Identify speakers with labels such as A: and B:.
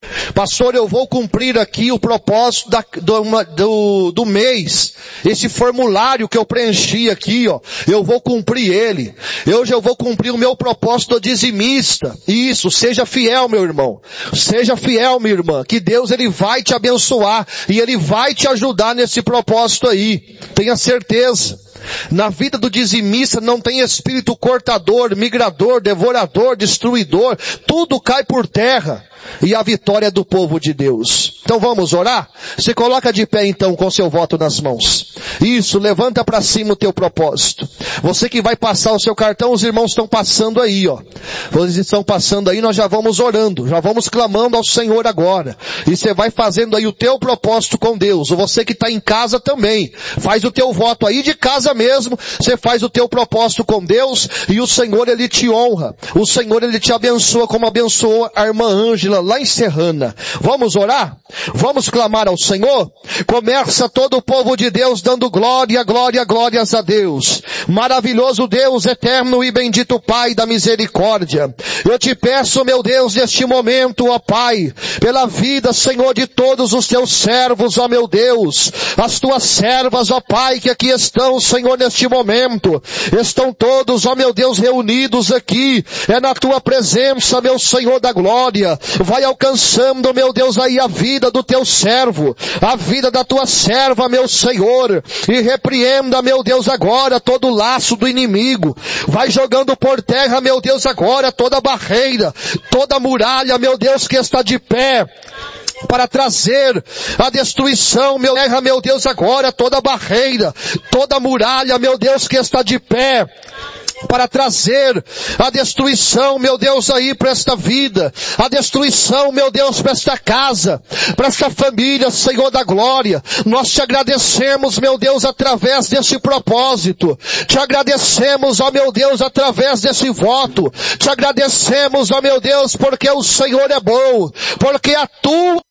A: Pastor, eu vou cumprir aqui o propósito do mês. Esse formulário que eu preenchi aqui, ó, eu vou cumprir ele. Hoje eu vou cumprir o meu propósito do dizimista. Isso, seja fiel, meu irmão. Seja fiel, minha irmã, que Deus, Ele vai te abençoar e Ele vai te ajudar nesse propósito aí. Tenha certeza. Na vida do dizimista não tem espírito cortador, migrador, devorador, destruidor. Tudo cai por terra. E a vitória é do povo de Deus. Então vamos orar? Se coloca de pé então com seu voto nas mãos. Isso, levanta para cima o teu propósito. Você que vai passar o seu cartão, os irmãos estão passando aí, ó. Eles estão passando aí, nós já vamos orando, já vamos clamando ao Senhor agora. E você vai fazendo aí o teu propósito com Deus. Ou você que está em casa também, faz o teu voto aí de casa mesmo, você faz o teu propósito com Deus e o Senhor, Ele te honra. O Senhor, Ele te abençoa como abençoou a irmã Ângela lá em Serrana. Vamos orar? Vamos clamar ao Senhor? Começa todo o povo de Deus dando glória, glória, glórias a Deus. Maravilhoso Deus, eterno e bendito Pai da misericórdia. Eu te peço, meu Deus, neste momento, ó Pai, pela vida, Senhor, de todos os teus servos, ó meu Deus, as tuas servas, ó Pai, que aqui estão, Senhor, neste momento, estão todos, ó meu Deus, reunidos aqui, é na tua presença, meu Senhor da glória. Vai alcançando, meu Deus, aí a vida do teu servo, a vida da tua serva, meu Senhor, e repreenda, meu Deus, agora todo o laço do inimigo. Vai jogando por terra, meu Deus, agora toda barreira, toda muralha, meu Deus, que está de pé para trazer a destruição, meu Deus, agora toda barreira, toda muralha, meu Deus, que está de pé para trazer a destruição, meu Deus, aí para esta vida, a destruição, meu Deus, para esta casa, para esta família, Senhor da glória. Nós te agradecemos, meu Deus, através desse propósito. Te agradecemos, ó meu Deus, através desse voto. Te agradecemos, ó meu Deus, porque o Senhor é bom, porque a tua